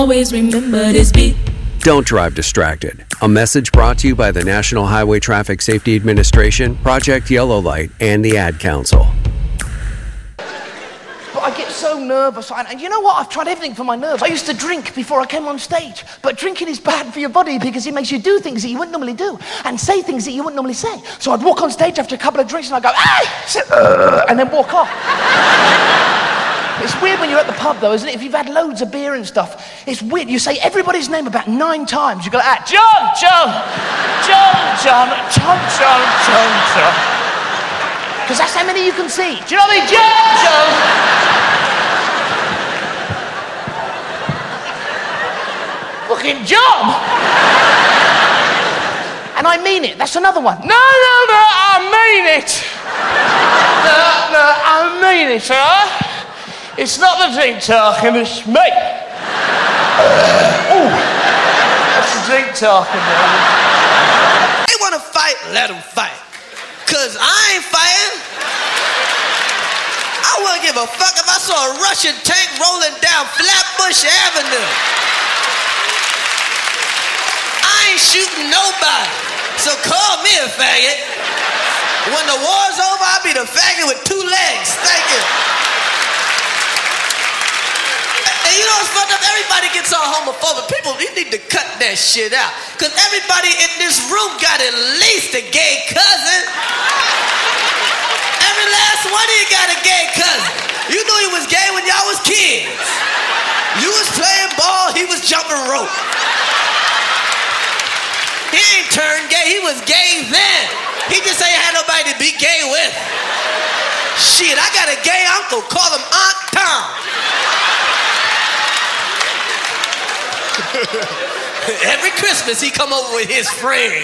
Always remember this beat. Don't drive distracted. A message brought to you by the National Highway Traffic Safety Administration, Project Yellow Light, and the Ad Council. But I get so nervous, and you know what? I've tried everything for my nerves. I used to drink before I came on stage, but drinking is bad for your body because it makes you do things that you wouldn't normally do and say things that you wouldn't normally say. So I'd walk on stage after a couple of drinks and I'd go, ah! And then walk off. It's weird when you're at the pub, though, isn't it? If you've had loads of beer and stuff, it's weird. You say everybody's name about 9 times. You go, John. Because that's how many you can see. Do you know what I mean? John. Fucking job. And I mean it. That's another one. No, I mean it. No, I mean it, huh? It's not the drink talking, it's me. That's the drink talking, man. They want to fight, let them fight. Cause I ain't fighting. I wouldn't give a fuck if I saw a Russian tank rolling down Flatbush Avenue. I ain't shooting nobody, so call me a faggot. When the war's over, I'll be the faggot with 2 legs. Thank you. And you know what's fucked up? Everybody gets all homophobic. People, you need to cut that shit out. Because everybody in this room got at least a gay cousin. Every last one of you got a gay cousin. You knew he was gay when y'all was kids. You was playing ball, he was jumping rope. He ain't turned gay, he was gay then. He just ain't had nobody to be gay with. Shit, I got a gay uncle, call him Aunt Tom. Every Christmas he come over with his friend.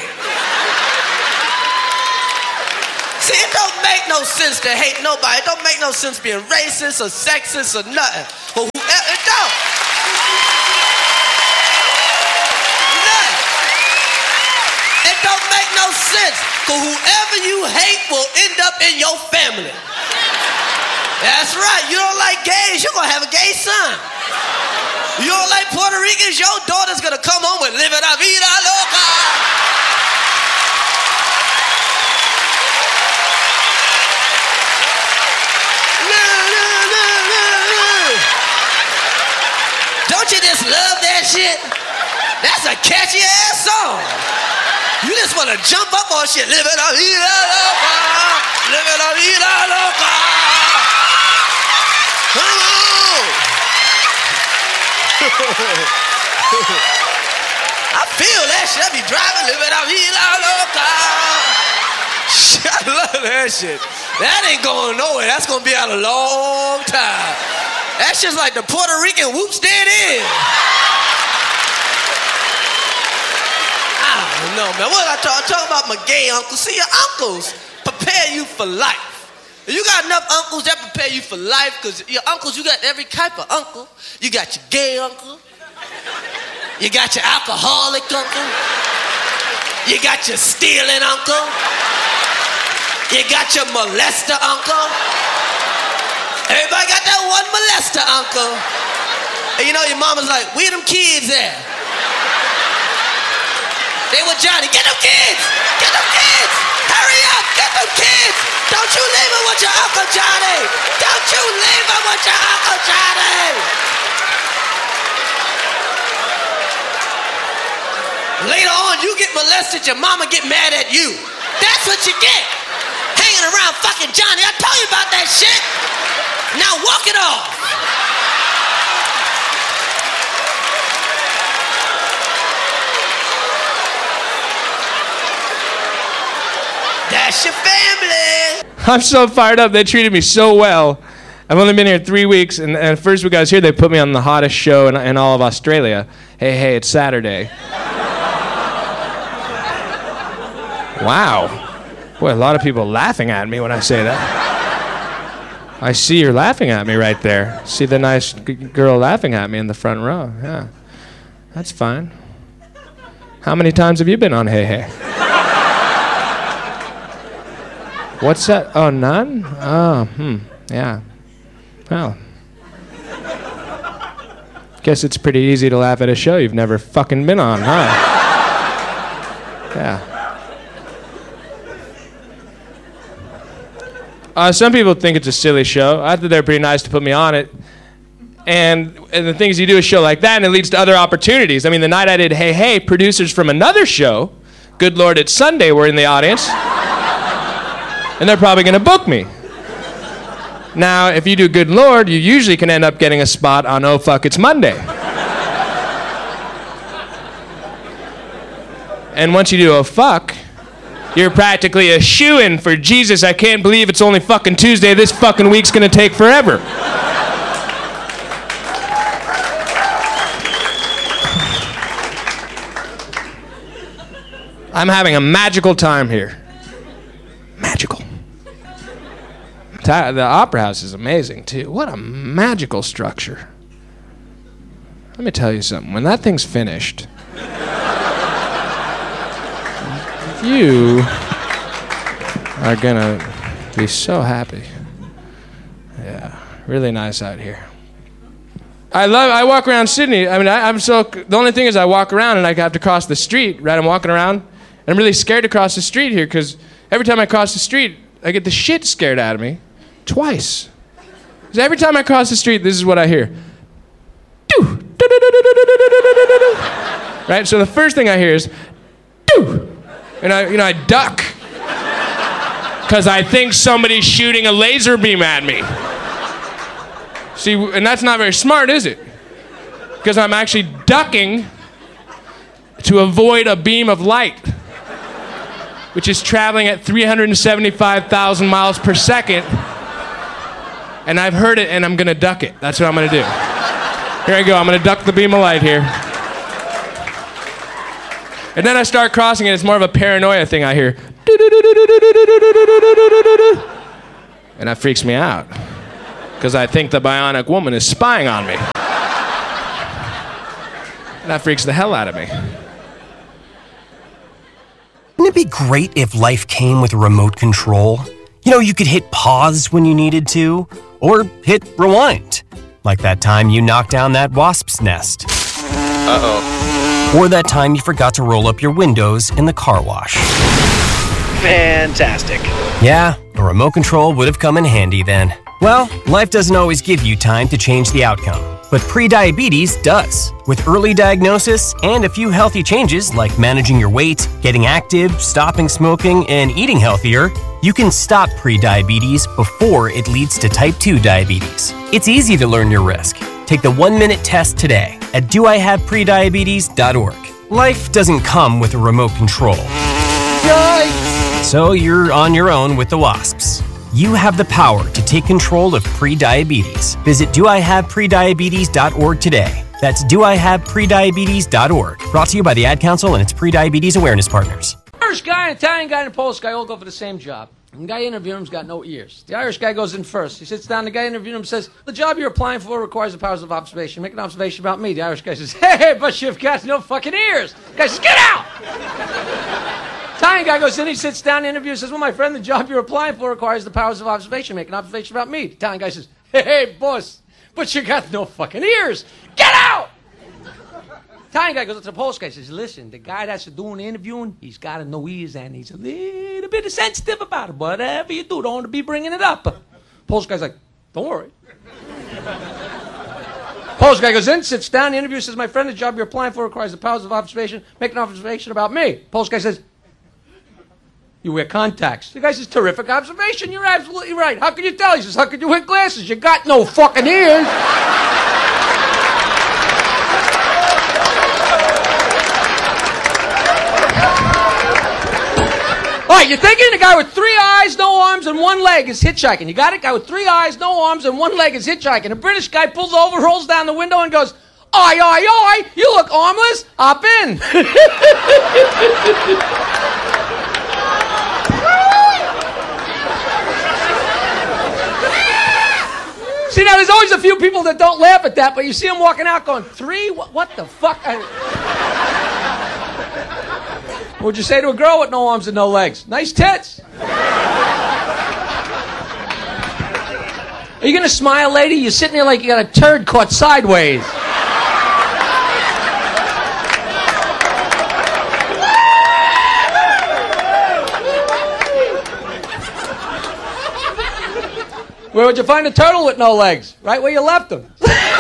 See, it don't make no sense to hate nobody. It don't make no sense being racist or sexist or nothing. But whoever, it don't. Nothing. It don't make no sense. Because whoever you hate will end up in your family. That's right. You don't like gays, you're going to have a gay son. You don't like Puerto Ricans, your daughter's gonna come home with Living La Vida Loca. Don't you just love that shit? That's a catchy ass song. You just wanna jump up on shit. Living La Vida Loca. Living La Vida Loca. Come on. I feel that shit. I be driving, living out Vida Loca. I love that shit. That ain't going nowhere. That's gonna be out a long time. That's just like the Puerto Rican whoops dead in. I don't know, man. What I talk about my gay uncles. See, your uncles prepare you for life. You got enough uncles that prepare you for life, because your uncles, you got every type of uncle. You got your gay uncle. You got your alcoholic uncle. You got your stealing uncle. You got your molester uncle. Everybody got that one molester uncle. And you know your mama's like, where them kids at? They with Johnny. Get them kids! Get them kids! Hurry up! Get them kids! Don't you leave them with your Uncle Johnny! Don't you leave them with your Uncle Johnny! Later on, you get molested, your mama get mad at you. That's what you get. Hanging around fucking Johnny. I told you about that shit. Now walk it off. That's your family. I'm so fired up. They treated me so well. I've only been here 3 weeks, and the first week I was here, they put me on the hottest show in all of Australia. Hey, it's Saturday. Wow. Boy, a lot of people laughing at me when I say that. I see you're laughing at me right there. See the nice girl laughing at me in the front row. Yeah. That's fine. How many times have you been on Hey Hey? What's that? Oh, none? Oh, yeah. Well. Guess it's pretty easy to laugh at a show you've never fucking been on, huh? Yeah. Some people think it's a silly show. I thought they were pretty nice to put me on it. And the thing is, you do a show like that, and it leads to other opportunities. I mean, the night I did Hey Hey, producers from another show, Good Lord, It's Sunday, were in the audience. And they're probably going to book me. Now, if you do Good Lord, you usually can end up getting a spot on Oh Fuck, It's Monday. And once you do Oh Fuck, you're practically a shoo-in for Jesus. I can't believe it's only fucking Tuesday. This fucking week's going to take forever. I'm having a magical time here. Magical. The Opera House is amazing, too. What a magical structure. Let me tell you something. When that thing's finished, you are gonna be so happy. Yeah, really nice out here. I walk around Sydney. I mean, the only thing is I walk around and I have to cross the street, right? I'm walking around, and I'm really scared to cross the street here because every time I cross the street, I get the shit scared out of me. Twice. Because every time I cross the street, this is what I hear. Right? So the first thing I hear is, and I duck. Because I think somebody's shooting a laser beam at me. See, and that's not very smart, is it? Because I'm actually ducking to avoid a beam of light, which is traveling at 375,000 miles per second. And I've heard it, and I'm going to duck it. That's what I'm going to do. Here I go. I'm going to duck the beam of light here. And then I start crossing it. It's more of a paranoia thing I hear. And that freaks me out. Because I think the bionic woman is spying on me. And that freaks the hell out of me. Wouldn't it be great if life came with a remote control? You know, you could hit pause when you needed to, or hit rewind. Like that time you knocked down that wasp's nest. Uh-oh. Or that time you forgot to roll up your windows in the car wash. Fantastic. Yeah, a remote control would have come in handy then. Well, life doesn't always give you time to change the outcome, but prediabetes does. With early diagnosis and a few healthy changes like managing your weight, getting active, stopping smoking, and eating healthier, you can stop prediabetes before it leads to type 2 diabetes. It's easy to learn your risk. Take the 1-minute test today at doihaveprediabetes.org. Life doesn't come with a remote control. Yikes! So you're on your own with the wasps. You have the power to take control of prediabetes. Visit doihaveprediabetes.org today. That's doihaveprediabetes.org. Brought to you by the Ad Council and its Prediabetes Awareness Partners. Irish guy, an Italian guy, and a Polish guy all go for the same job. And the guy interviewing him's got no ears. The Irish guy goes in first. He sits down. The guy interviewing him says, "The job you're applying for requires the powers of observation. Make an observation about me." The Irish guy says, "Hey, but you've got no fucking ears." The guy says, "Get out!" Italian guy goes in. He sits down. The interviewer says, "Well, my friend, the job you're applying for requires the powers of observation. Make an observation about me." The Italian guy says, "Hey, boss, but you got no fucking ears. Get out!" Italian guy goes up to the Polish guy and says, "Listen, the guy that's doing the interviewing, he's got no ears and he's a little bit sensitive about it. Whatever you do, don't want to be bringing it up." Polish guy's like, "Don't worry." Polish guy goes in, sits down. The interviewer says, "My friend, the job you're applying for requires the powers of observation. Make an observation about me." Polish guy says, "You wear contacts." The guy says, "Terrific observation. You're absolutely right. How can you tell?" He says, "How could you wear glasses? You got no fucking ears." All right, you're thinking the guy with 3 eyes, no arms, and 1 leg is hitchhiking. You got it? Guy with 3 eyes, no arms, and 1 leg is hitchhiking. A British guy pulls over, rolls down the window, and goes, "Oi, oi, oi, you look armless. Hop in." See, now there's always a few people that don't laugh at that, but you see them walking out going, 3? What the fuck? What would you say to a girl with no arms and no legs? Nice tits. Are you going to smile, lady? You're sitting there like you got a turd caught sideways. Where would you find a turtle with no legs? Right where you left him.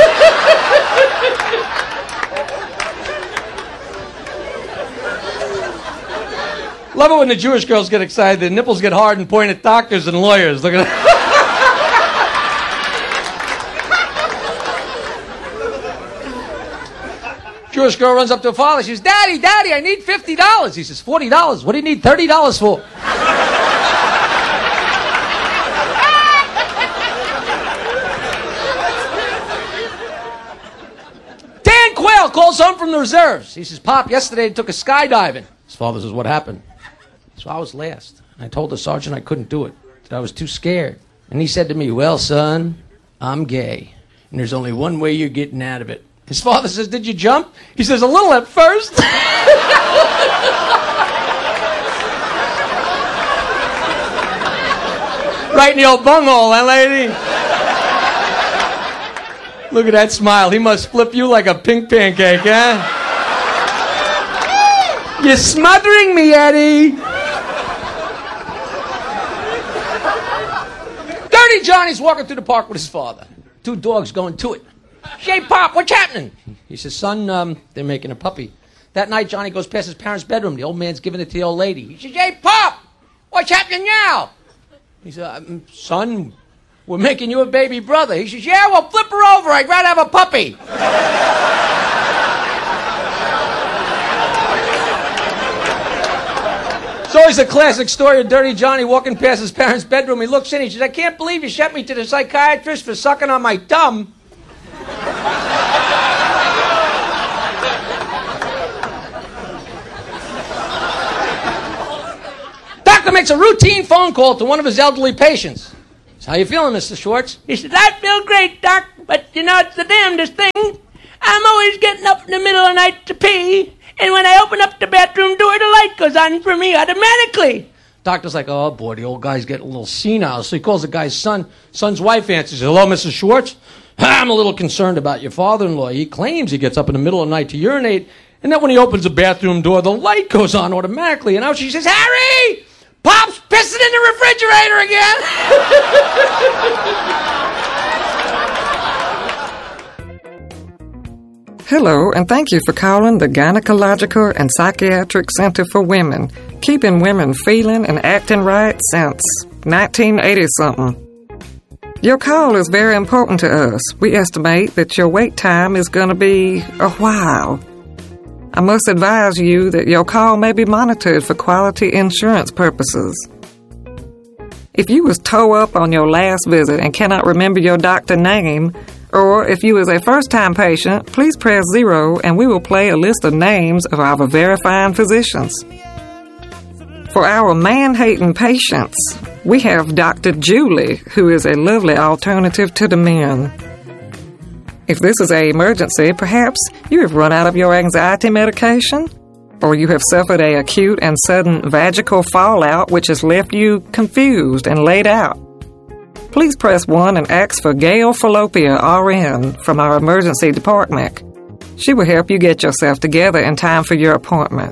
Love it when the Jewish girls get excited. Their nipples get hard and point at doctors and lawyers. Look at that. Jewish girl runs up to her father. She says, Daddy, I need $50. He says, $40. What do you need $30 for? Dan Quayle calls home from the reserves. He says, Pop, yesterday I took a skydiving. His father says, what happened? So I was last. I told the sergeant I couldn't do it, that I was too scared. And he said to me, well, son, I'm gay, and there's only one way you're getting out of it. His father says, did you jump? He says, a little at first. Right in the old bunghole, huh, lady? Look at that smile. He must flip you like a pink pancake, huh? You're smothering me, Eddie. Dirty Johnny's walking through the park with his father. Two dogs going to it. Hey, Pop, what's happening? He says, son, they're making a puppy. That night, Johnny goes past his parents' bedroom. The old man's giving it to the old lady. He says, hey, Pop, what's happening now? He says, son, we're making you a baby brother. He says, yeah, well, flip her over. I'd rather have a puppy. It's always a classic story of Dirty Johnny walking past his parents' bedroom. He looks in, he says, I can't believe you sent me to the psychiatrist for sucking on my thumb. Doctor makes a routine phone call to one of his elderly patients. He says, how you feeling, Mr. Schwartz? He says, I feel great, Doc, but you know, it's the damnedest thing. I'm always getting up in the middle of the night to pee, and when I open up the bathroom door, the light goes on for me automatically. Doctor's like, oh boy, the old guy's getting a little senile. So he calls the guy's son. Son's wife answers, hello, Mrs. Schwartz? I'm a little concerned about your father-in-law. He claims he gets up in the middle of the night to urinate, and then when he opens the bathroom door, the light goes on automatically. And now she says, Harry! Pop's pissing in the refrigerator again! Hello, and thank you for calling the Gynecological and Psychiatric Center for Women, keeping women feeling and acting right since 1980-something. Your call is very important to us. We estimate that your wait time is going to be a while. I must advise you that your call may be monitored for quality insurance purposes. If you was toe up on your last visit and cannot remember your doctor name, or if you is a first-time patient, please press 0 and we will play a list of names of our verifying physicians. For our man-hating patients, we have Dr. Julie, who is a lovely alternative to the men. If this is an emergency, perhaps you have run out of your anxiety medication, or you have suffered an acute and sudden vaginal fallout which has left you confused and laid out. Please press 1 and ask for Gail Fallopia, RN, from our emergency department. She will help you get yourself together in time for your appointment.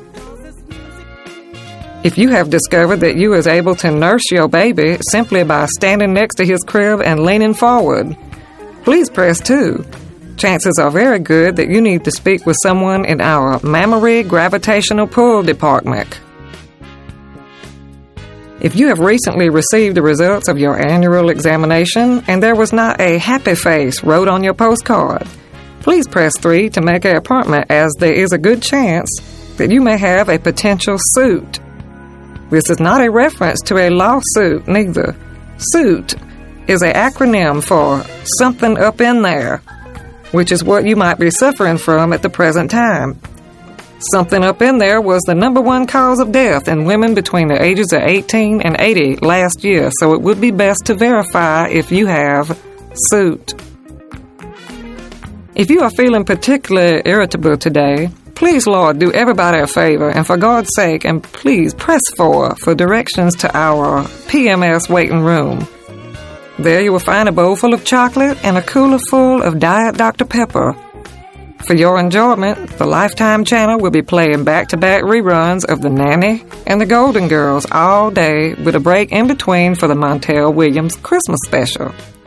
If you have discovered that you is able to nurse your baby simply by standing next to his crib and leaning forward, please press 2. Chances are very good that you need to speak with someone in our mammary gravitational pull department. If you have recently received the results of your annual examination and there was not a happy face wrote on your postcard, please press 3 to make an appointment, as there is a good chance that you may have a potential suit. This is not a reference to a lawsuit, neither. Suit is an acronym for something up in there, which is what you might be suffering from at the present time. Something up in there was the #1 cause of death in women between the ages of 18 and 80 last year, so it would be best to verify if you have suit. If you are feeling particularly irritable today, please, Lord, do everybody a favor, and for God's sake, and please press 4 for directions to our PMS waiting room. There you will find a bowl full of chocolate and a cooler full of Diet Dr. Pepper. For your enjoyment, the Lifetime channel will be playing back-to-back reruns of The Nanny and The Golden Girls all day, with a break in between for the Montel Williams Christmas special.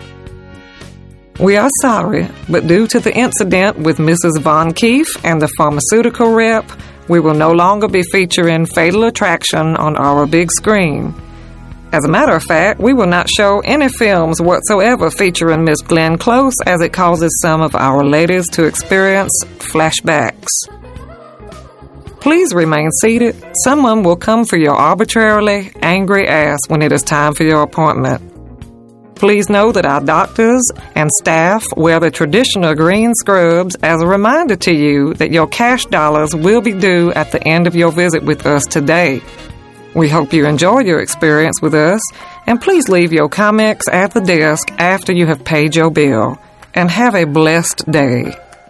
We are sorry, but due to the incident with Mrs. Von Keefe and the pharmaceutical rep, we will no longer be featuring Fatal Attraction on our big screen. As a matter of fact, we will not show any films whatsoever featuring Miss Glenn Close, as it causes some of our ladies to experience flashbacks. Please remain seated. Someone will come for your arbitrarily angry ass when it is time for your appointment. Please know that our doctors and staff wear the traditional green scrubs as a reminder to you that your cash dollars will be due at the end of your visit with us today. We hope you enjoy your experience with us, and please leave your comments at the desk after you have paid your bill. And have a blessed day.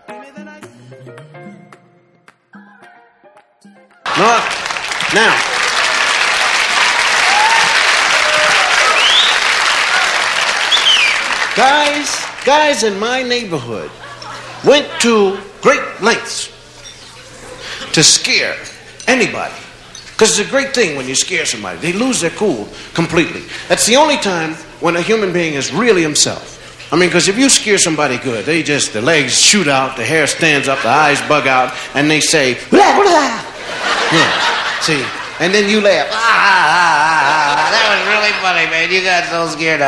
Now, guys in my neighborhood went to great lengths to scare anybody. Because it's a great thing when you scare somebody. They lose their cool completely. That's the only time when a human being is really himself. I mean, because if you scare somebody good, the legs shoot out, the hair stands up, the eyes bug out, and they say, blah, blah. Yeah, see? And then you laugh. That was really funny, man. You got so scared.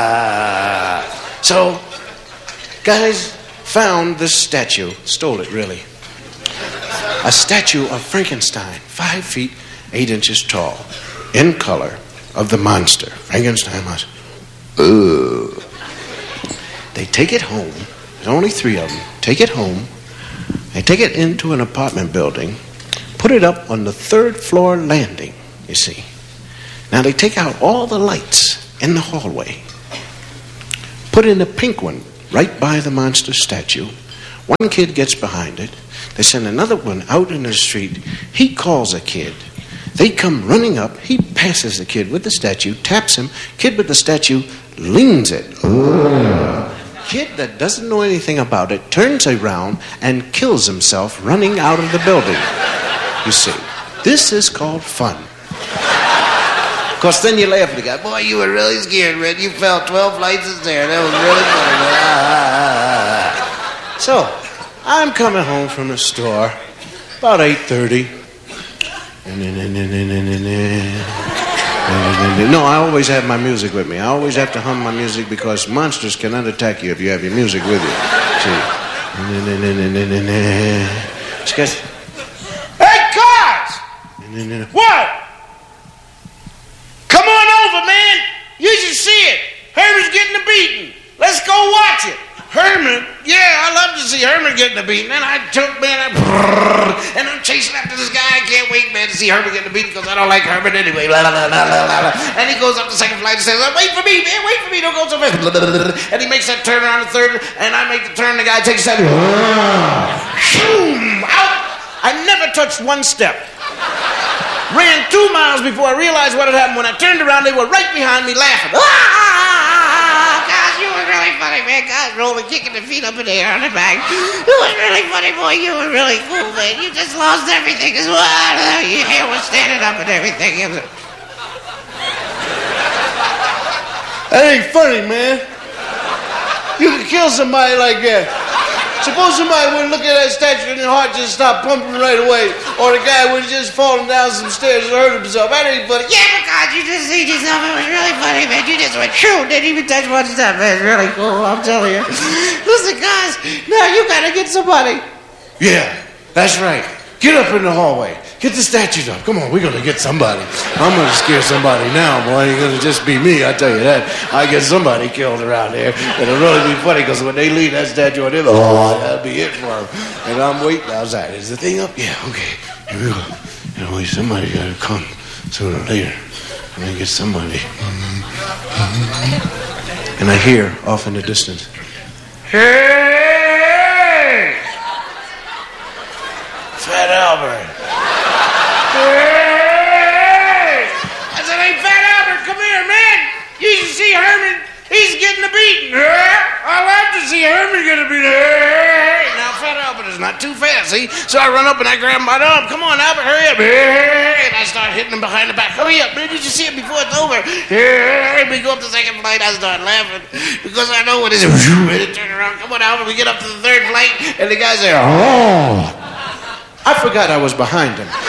So, guys found this statue. Stole it, really. A statue of Frankenstein, 5 feet, 8 inches tall, in color, of the monster, Frankenstein monster. Ugh. They take it home. There's only 3 of them. Take it home. They take it into an apartment building, put it up on the 3rd floor landing, you see. Now they take out all the lights in the hallway, put in a pink one right by the monster statue. One kid gets behind it. They send another one out in the street. He calls a kid. They come running up. He passes the kid with the statue, taps him. Kid with the statue leans it. Kid that doesn't know anything about it turns around and kills himself running out of the building. You see, this is called fun. Of course, then you laugh at the guy. Boy, you were really scared, man. You fell 12 flights of stairs. That was really funny. So, I'm coming home from the store about 8:30. No, I always have my music with me. I always have to hum my music because monsters cannot attack you if you have your music with you. See? She goes, hey, Cars! What? Come on over, man. You should see it. Herman's getting a beating. Let's go watch it. Herman? Yeah, I love to see Herman getting a beating. And I took, man, and I'm chasing after this guy. I can't wait, man, to see Herman getting a beating because I don't like Herman anyway. And he goes up the second flight and says, wait for me, man, wait for me, don't go so fast. And he makes that turn around the third, and I make the turn, the guy takes that. Out. I never touched one step. Ran 2 miles before I realized what had happened. When I turned around, they were right behind me laughing. You were really funny, man. God, rolling, kicking their feet up in the air on the back. You were really funny, boy. You were really cool, man. You just lost everything as well. Your hair was standing up and everything. That ain't funny, man. You could kill somebody like that. Suppose somebody would look at that statue and their heart just stopped pumping right away. Or the guy would have just fallen down some stairs and hurt himself. That ain't funny. Yeah, but God, you just see yourself. It was really funny, man. You just went, shoo, didn't even touch one step, man. It's really cool, I'm telling you. Listen, guys, now you gotta get somebody. Yeah, that's right. Get up in the hallway. Get the statues up. Come on, we're gonna get somebody. I'm gonna scare somebody now, boy. It ain't gonna just be me, I tell you that. I get somebody killed around here. It'll really be funny, because when they leave that statue on there, that'll be it for them. And I'm waiting outside. Is the thing up? Yeah, okay. Here we go. You know, somebody gotta come sooner or later. I'm gonna get somebody. And I hear off in the distance, hey! Fat Albert. Hey! I said, hey, Fat Albert, come here, man. You should see Herman. He's getting a beating. I love to see Herman get a beating. Hey! Now, Fat Albert it's not too fast, see? So I run up and I grab him by the arm. Come on, Albert, hurry up. And I start hitting him behind the back. Hurry up, man, did you see it before it's over? We go up the second flight, I start laughing because I know what it is. Ready to turn around. Come on, Albert, we get up to the third flight, and the guy's there. Oh. I forgot I was behind him.